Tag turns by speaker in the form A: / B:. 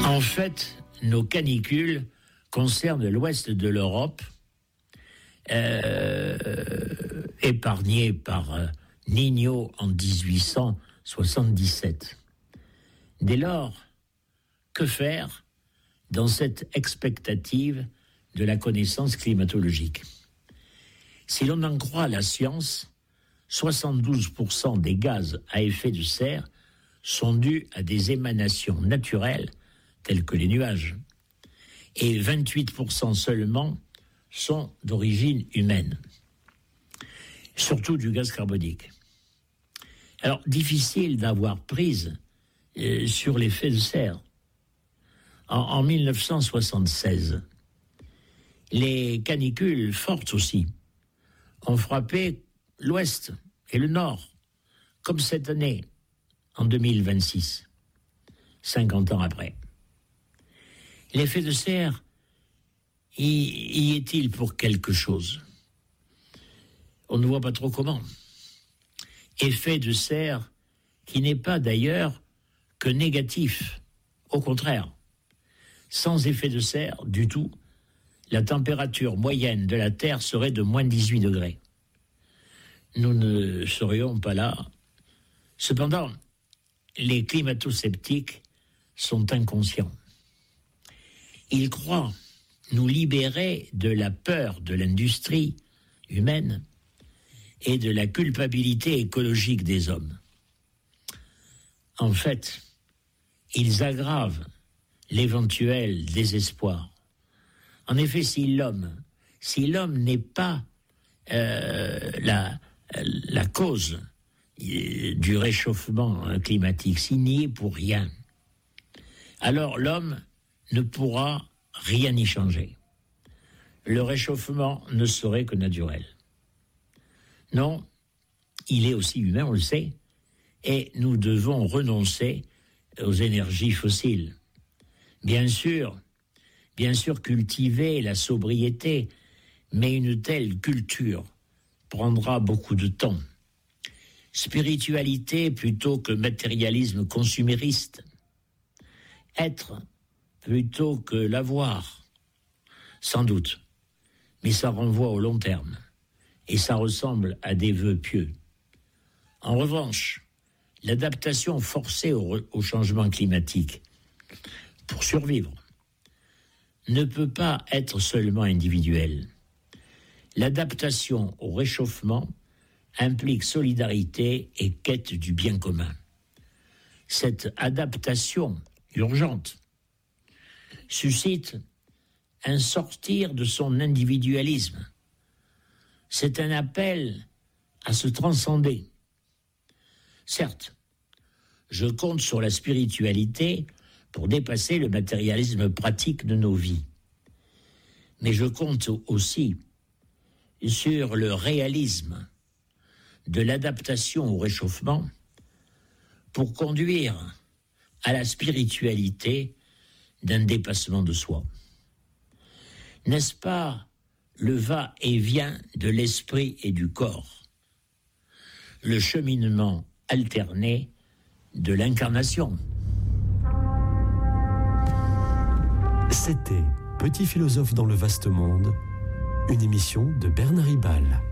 A: En fait, nos canicules concernent l'ouest de l'Europe, épargné par Niño en 1877. Dès lors, que faire dans cette expectative de la connaissance climatologique? Si l'on en croit la science, 72% des gaz à effet de serre sont dus à des émanations naturelles, telles que les nuages, et 28% seulement sont d'origine humaine, surtout du gaz carbonique. Alors, difficile d'avoir prise sur l'effet de serre. En 1976, les canicules fortes aussi ont frappé l'ouest et le nord, comme cette année, en 2026, 50 ans après. L'effet de serre, y est-il pour quelque chose? On ne voit pas trop comment. Effet de serre qui n'est pas d'ailleurs que négatif. Au contraire, sans effet de serre du tout, la température moyenne de la Terre serait de moins 18 degrés. Nous ne serions pas là. Cependant, les climato-sceptiques sont inconscients. Ils croient nous libérer de la peur de l'industrie humaine et de la culpabilité écologique des hommes. En fait, ils aggravent l'éventuel désespoir. En effet, si l'homme n'est pas la cause du réchauffement climatique, s'il n'y est pour rien, alors l'homme ne pourra rien y changer. Le réchauffement ne serait que naturel. Non, il est aussi humain, on le sait, et nous devons renoncer aux énergies fossiles. Bien sûr, cultiver la sobriété, mais une telle culture prendra beaucoup de temps. Spiritualité plutôt que matérialisme consumériste. Être plutôt que l'avoir, sans doute. Mais ça renvoie au long terme. Et ça ressemble à des vœux pieux. En revanche, l'adaptation forcée au changement climatique, pour survivre, ne peut pas être seulement individuelle. L'adaptation au réchauffement implique solidarité et quête du bien commun. Cette adaptation urgente suscite un sortir de son individualisme. C'est un appel à se transcender. Certes, je compte sur la spiritualité pour dépasser le matérialisme pratique de nos vies. Mais je compte aussi sur le réalisme de l'adaptation au réchauffement pour conduire à la spiritualité d'un dépassement de soi. N'est-ce pas le va-et-vient de l'esprit et du corps, le cheminement alterné de l'incarnation?
B: C'était Petit philosophe dans le vaste monde, une émission de Bernard Ribal.